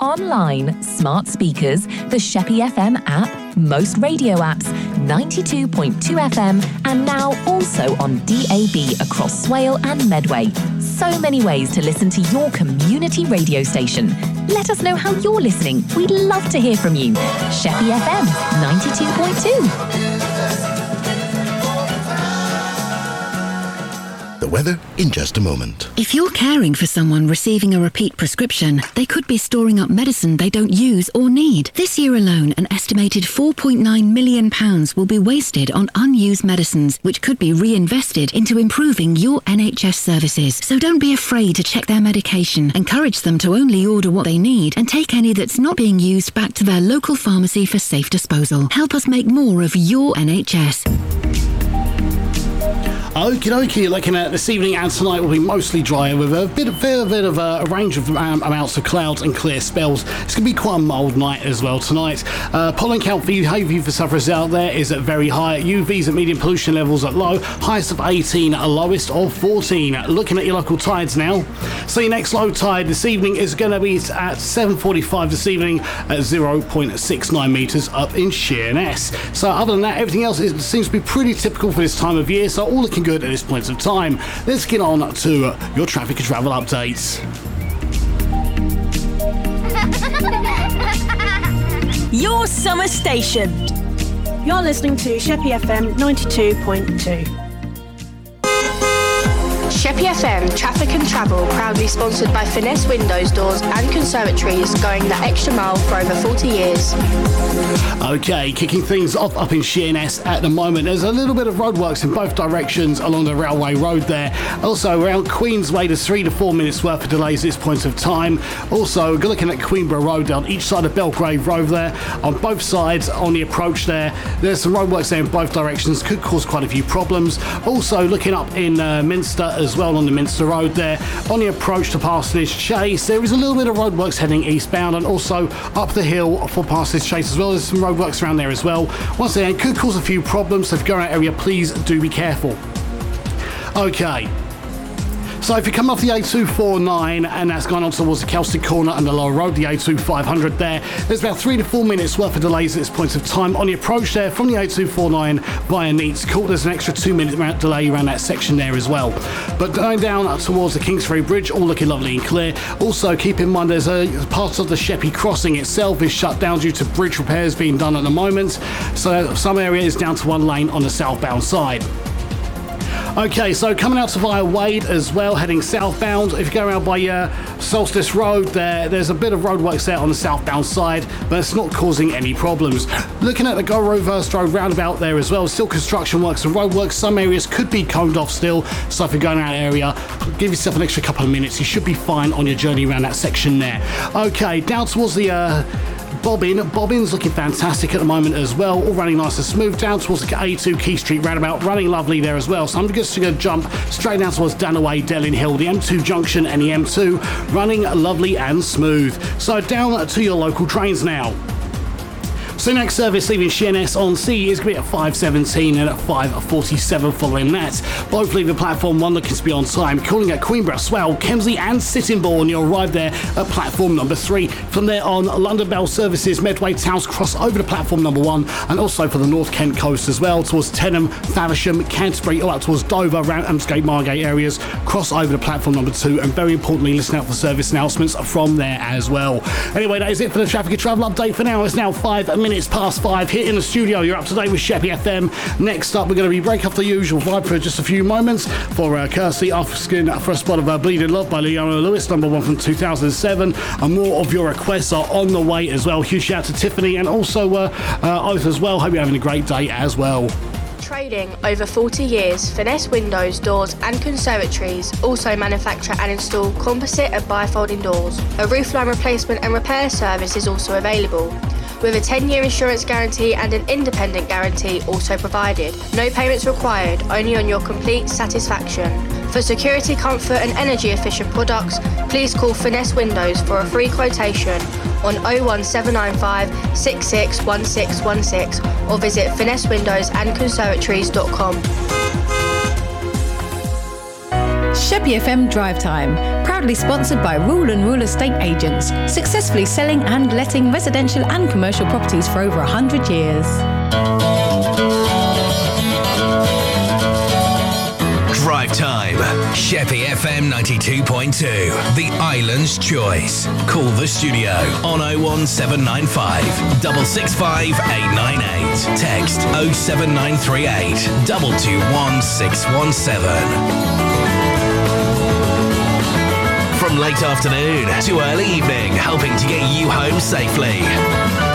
online, smart speakers, the Sheppy FM app, most radio apps, 92.2 FM, and now also on DAB across Swale and Medway. So many ways to listen to your community radio station. Let us know how you're listening. We'd love to hear from you. Sheppy FM 92.2. The weather in just a moment. If you're caring for someone receiving a repeat prescription, they could be storing up medicine they don't use or need. This year alone, an estimated £4.9 million will be wasted on unused medicines, which could be reinvested into improving your NHS services. So don't be afraid to check their medication. Encourage them to only order what they need and take any that's not being used back to their local pharmacy for safe disposal. Help us make more of your NHS. Okie dokie, looking at this evening and tonight will be mostly dry with a bit of a range of amounts of clouds and clear spells. It's going to be quite a mild night as well tonight. Pollen count for you, hay view for sufferers out there is at very high. UVs at medium, pollution levels at low. Highest of 18, lowest of 14. Looking at your local tides now. So your next low tide this evening is going to be at 7:45 this evening at 0.69 metres up in Sheerness. So other than that, everything else seems to be pretty typical for this time of year. So all looking good at this point of time. Let's get on to your traffic and travel updates. Your summer station. You're listening to Sheppy FM 92.2. Sheppy FM Traffic and Travel, proudly sponsored by Finesse Windows, Doors and Conservatories, going the extra mile for over 40 years. Okay, kicking things off up in Sheerness at the moment. There's a little bit of roadworks in both directions along the railway road there. Also, around Queensway, there's 3 to 4 minutes worth of delays at this point of time. Also, looking at Queenborough Road down each side of Belgrave Road there. On both sides, on the approach there, there's some roadworks there in both directions. Could cause quite a few problems. Also, looking up in Minster as well on the Minster Road there. On the approach to Parsonage Chase, there is a little bit of roadworks heading eastbound, and also up the hill for Parsonage Chase as well. There's some roadworks around there as well. Once again, could cause a few problems, so if you go around that area, please do be careful. Okay. So if you come off the A249 and that's gone on towards the Kelsey Corner and the Lower Road, the A2500 there, there's about 3 to 4 minutes worth of delays at this point of time. On the approach there from the A249 via Neats Court, there's an extra 2-minute delay around that section there as well. But going down towards the Kingsferry Bridge, all looking lovely and clear. Also keep in mind there's a part of the Sheppey crossing itself is shut down due to bridge repairs being done at the moment. So some area is down to 1 lane on the southbound side. Okay, so coming out to via Wade as well, heading southbound. If you go around by Solstice Road there's a bit of roadworks there on the southbound side, but it's not causing any problems. Looking at the Go Reverse Road roundabout there as well, still construction works and roadworks. Some areas could be coned off still, so if you're going around that area, give yourself an extra couple of minutes. You should be fine on your journey around that section there. Okay, down towards the Bobbin's looking fantastic at the moment as well, all running nice and smooth. Down towards the A2 Key Street roundabout, running lovely there as well. So I'm just going to jump straight down towards Danaway, Delin Hill, the M2 junction and the M2 running lovely and smooth. So down to your local trains now. So next service leaving Sheerness on C is going to be at 5:17 and at 5:47 following that. Both leaving platform 1 looking to be on time. Calling at Queenborough, Swale, Kemsley and Sittingbourne. You'll arrive there at platform number 3. From there on, London Bell services, Medway Towns cross over to platform number 1, and also for the North Kent coast as well, towards Tenham, Faversham, Canterbury, all out towards Dover, Ramsgate, Margate areas, cross over to platform number 2, and very importantly, listen out for service announcements from there as well. Anyway, that is it for the traffic and travel update for now. It's now 5 minutes past 5 here in the studio. You're up to date with Sheppy FM. Next up, we're going to be break off the usual vibe for just a few moments for Kirsty asking for a spot of Bleeding Love by Leona Lewis, number 1 from 2007. And more of your requests are on the way as well. Huge shout out to Tiffany and also Oath as well. Hope you're having a great day as well. Trading over 40 years, Finesse Windows, Doors and Conservatories also manufacture and install composite and bifolding doors. A roofline replacement and repair service is also available, with a 10-year insurance guarantee and an independent guarantee also provided. No payments required, only on your complete satisfaction. For security, comfort and energy efficient products, please call Finesse Windows for a free quotation on 01795 661616 or visit finesseWindowsandConservatories.com. Sheppey FM Drive Time, proudly sponsored by Rule and Rule Estate Agents, successfully selling and letting residential and commercial properties for over 100 years. Drive Time, Sheppey FM 92.2, the island's choice. Call the studio on 01795 665 898. Text 07938 221 617. From late afternoon to early evening, helping to get you home safely.